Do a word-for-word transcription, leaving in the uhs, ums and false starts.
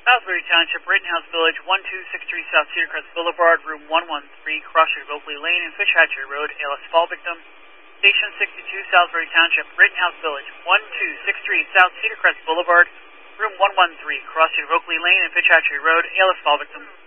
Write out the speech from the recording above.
Salisbury Township, Rittenhouse Village, one two six three South Cedar Crest Boulevard, room one one three, cross street of Oakley Lane and Fish Hatchery Road, A L S fall victim. Station sixty-two, Salisbury Township, Rittenhouse Village, one two six three South Cedar Crest Boulevard, room one one three, cross street of Oakley Lane and Fish Hatchery Road, A L S fall victim.